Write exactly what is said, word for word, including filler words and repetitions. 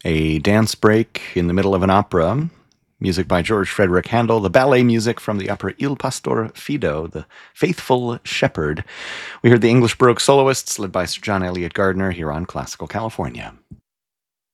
A dance break in the middle of an opera. Music by George Frederick Handel. The ballet music from the opera Il Pastor Fido, The Faithful Shepherd. We heard the English Baroque soloists led by Sir John Eliot Gardiner here on Classical California.